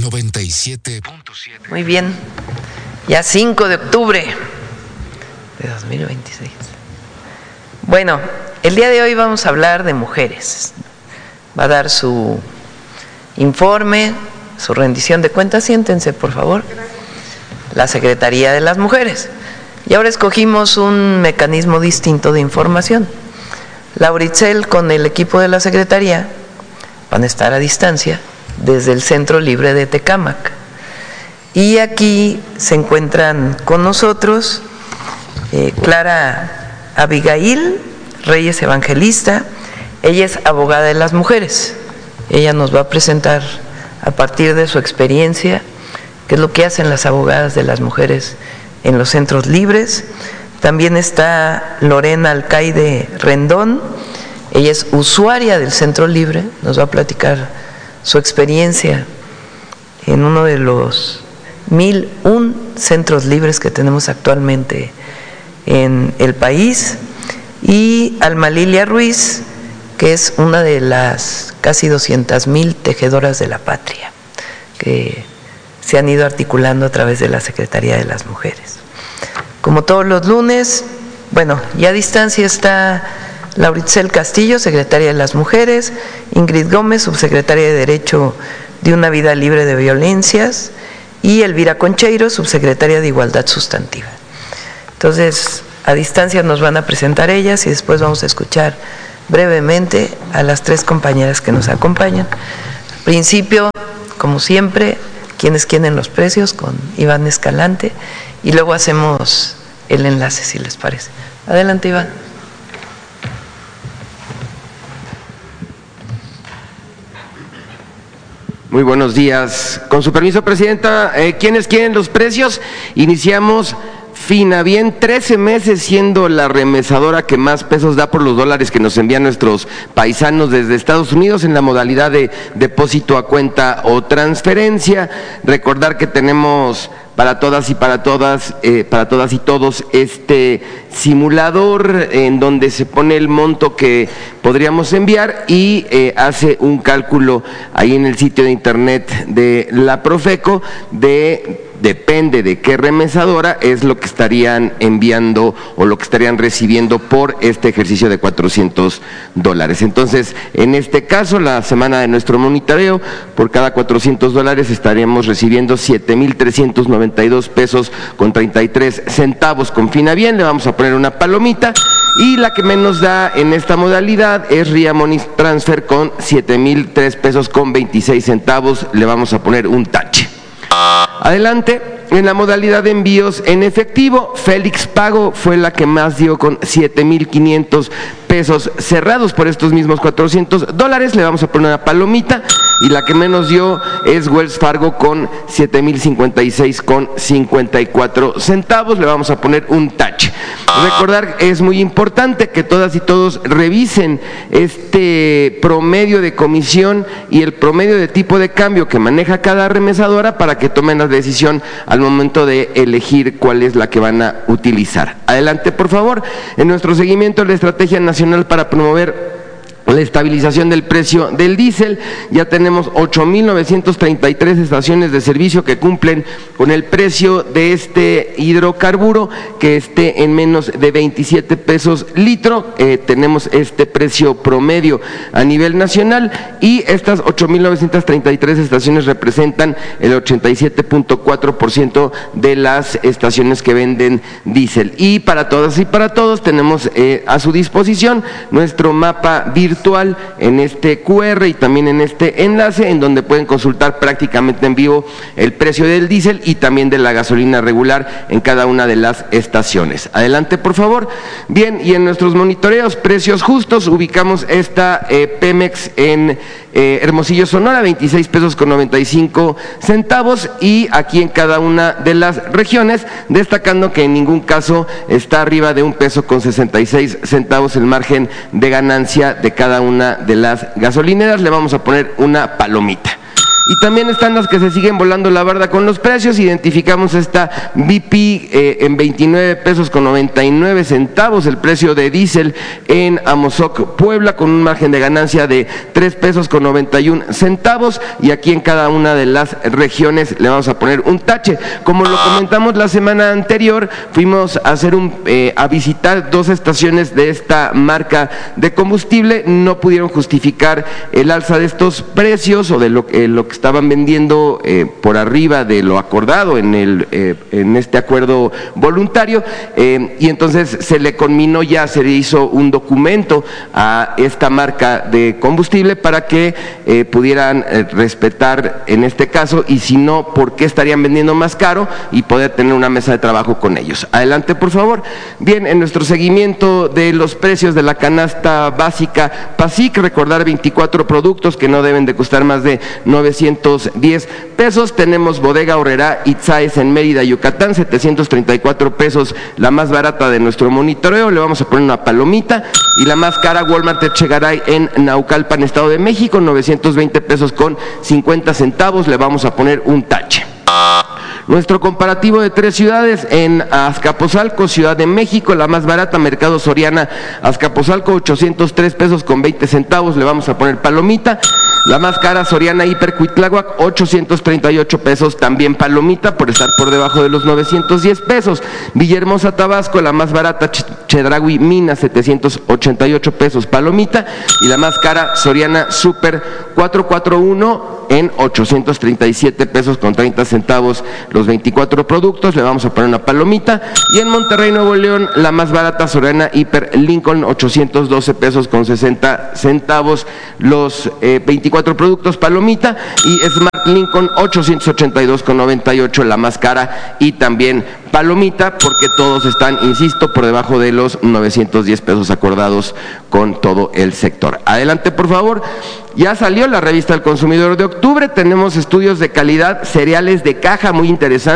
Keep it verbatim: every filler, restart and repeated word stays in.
noventa y siete punto siete. Muy bien, ya cinco de octubre de dos mil veintiséis. Bueno, el día de hoy vamos a hablar de mujeres. Va a dar su informe, su rendición de cuentas. Siéntense, por favor. La Secretaría de las Mujeres. Y ahora escogimos un mecanismo distinto de información. Laura Itzel con el equipo de la Secretaría van a estar a distancia desde el Centro Libre de Tecámac. Y aquí se encuentran con nosotros eh, Clara Abigail Reyes Evangelista. Ella es abogada de las mujeres. Ella nos va a presentar a partir de su experiencia qué es lo que hacen las abogadas de las mujeres en los centros libres. También está Lorena Alcaide Rendón. Ella es usuaria del Centro Libre, nos va a platicar su experiencia en uno de los mil un centros libres que tenemos actualmente en el país. Y Alma Lilia Ruiz, que es una de las casi doscientas mil tejedoras de la patria, que se han ido articulando a través de la Secretaría de las Mujeres. Como todos los lunes, bueno, ya a distancia está Laura Itzel Castillo, secretaria de las Mujeres, Ingrid Gómez, subsecretaria de Derecho de una Vida Libre de Violencias, y Elvira Concheiro, subsecretaria de Igualdad Sustantiva. Entonces, a distancia nos van a presentar ellas y después vamos a escuchar brevemente a las tres compañeras que nos acompañan. Al principio, como siempre, quienes quieren los precios con Iván Escalante, y luego hacemos el enlace, si les parece. Adelante, Iván. Muy buenos días. Con su permiso, Presidenta, eh, ¿quiénes quieren los precios? Iniciamos Finavien, trece meses siendo la remesadora que más pesos da por los dólares que nos envían nuestros paisanos desde Estados Unidos en la modalidad de depósito a cuenta o transferencia. Recordar que tenemos para todas y para todas, eh, para todas y todos este simulador en donde se pone el monto que podríamos enviar y eh, hace un cálculo ahí en el sitio de internet de la Profeco de depende de qué remesadora es lo que estarían enviando o lo que estarían recibiendo por este ejercicio de cuatrocientos dólares. Entonces, en este caso, la semana de nuestro monitoreo, por cada cuatrocientos dólares estaríamos recibiendo siete mil trescientos noventa y dos pesos con treinta y tres centavos con Finavien. Le vamos a poner una palomita. Y la que menos da en esta modalidad es Ria Money Transfer con siete mil tres pesos con veintiséis centavos. Le vamos a poner un tache. Adelante, en la modalidad de envíos en efectivo, Félix Pago fue la que más dio con siete mil quinientos pesos cerrados por estos mismos cuatrocientos dólares. Le vamos a poner una palomita. Y la que menos dio es Wells Fargo con siete mil cincuenta y seis con cincuenta y cuatro centavos. Le vamos a poner un touch. Recordar, es muy importante que todas y todos revisen este promedio de comisión y el promedio de tipo de cambio que maneja cada remesadora para que tomen la decisión al momento de elegir cuál es la que van a utilizar. Adelante, por favor. En nuestro seguimiento de la Estrategia Nacional para promover la estabilización del precio del diésel, ya tenemos ocho mil novecientas treinta y tres estaciones de servicio que cumplen con el precio de este hidrocarburo, que esté en menos de veintisiete pesos litro. Eh, tenemos este precio promedio a nivel nacional y estas ocho mil novecientas treinta y tres estaciones representan el ochenta y siete punto cuatro por ciento de las estaciones que venden diésel. Y para todas y para todos tenemos eh, a su disposición nuestro mapa virtual virtual en este Q R y también en este enlace, en donde pueden consultar prácticamente en vivo el precio del diésel y también de la gasolina regular en cada una de las estaciones. Adelante, por favor. Bien, y en nuestros monitoreos, precios justos, ubicamos esta eh, Pemex en eh, Hermosillo, Sonora, veintiséis pesos con noventa y cinco centavos, y aquí en cada una de las regiones, destacando que en ningún caso está arriba de un peso con sesenta y seis centavos el margen de ganancia de cada una de las gasolineras. Le vamos a poner una palomita. Y también están las que se siguen volando la barda con los precios. Identificamos esta B P eh, en veintinueve pesos con noventa y nueve centavos, el precio de diésel en Amozoc, Puebla, con un margen de ganancia de tres pesos con noventa y un centavos, y aquí en cada una de las regiones le vamos a poner un tache. Como lo comentamos la semana anterior, fuimos a hacer un eh, a visitar dos estaciones de esta marca de combustible. No pudieron justificar el alza de estos precios o de lo, eh, lo que estaban vendiendo eh, por arriba de lo acordado en el eh, en este acuerdo voluntario, eh, y entonces se le conminó ya, se le hizo un documento a esta marca de combustible para que eh, pudieran eh, respetar en este caso, y si no, ¿por qué estarían vendiendo más caro? Y poder tener una mesa de trabajo con ellos. Adelante, por favor. Bien, en nuestro seguimiento de los precios de la canasta básica PASIC, recordar veinticuatro productos que no deben de costar más de novecientos diez pesos. Tenemos Bodega Aurrerá Itzáes en Mérida, Yucatán, setecientos treinta y cuatro pesos, la más barata de nuestro monitoreo, le vamos a poner una palomita. Y la más cara, Walmart Echegaray en Naucalpan, Estado de México, novecientos veinte pesos con cincuenta centavos, le vamos a poner un tache. Nuestro comparativo de tres ciudades, en Azcapotzalco, Ciudad de México, la más barata, Mercado Soriana, Azcapotzalco, ochocientos tres pesos con veinte centavos, le vamos a poner palomita. La más cara, Soriana Hiper Cuitláhuac, ochocientos treinta y ocho pesos, también palomita, por estar por debajo de los novecientos diez pesos. Villahermosa, Tabasco, la más barata, Chedraui Mina, setecientos ochenta y ocho pesos, palomita. Y la más cara, Soriana Super cuatrocientos cuarenta y uno, en ochocientos treinta y siete pesos con treinta centavos los veinticuatro productos, le vamos a poner una palomita. Y en Monterrey, Nuevo León, la más barata, Soriana Hiper Lincoln, ochocientos doce pesos con sesenta centavos los eh, veinticuatro productos, palomita. Y Smart Lincoln, ochocientos ochenta y dos con noventa y ocho, la más cara, y también palomita, porque todos están, insisto, por debajo de los novecientos diez pesos acordados con todo el sector. Adelante, por favor. Ya salió la revista del consumidor de octubre, tenemos estudios de calidad, cereales de caja muy interesantes.